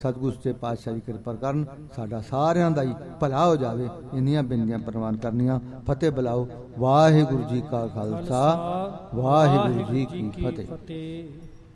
ਸਤਿਗੁਰੂ ਸੱਚੇ ਪਾਤਸ਼ਾਹ ਜੀ ਕਿਰਪਾ ਕਰਨ, ਸਾਡਾ ਸਾਰਿਆਂ ਦਾ ਹੀ ਭਲਾ ਹੋ ਜਾਵੇ। ਇੰਨੀਆਂ ਬੇਨਤੀਆਂ ਪ੍ਰਵਾਨ ਕਰਨੀਆਂ। ਫਤਿਹ ਬੁਲਾਓ। ਵਾਹਿਗੁਰੂ ਜੀ ਕਾ ਖਾਲਸਾ, ਵਾਹਿਗੁਰੂ ਜੀ ਕੀ ਫਤਿਹ।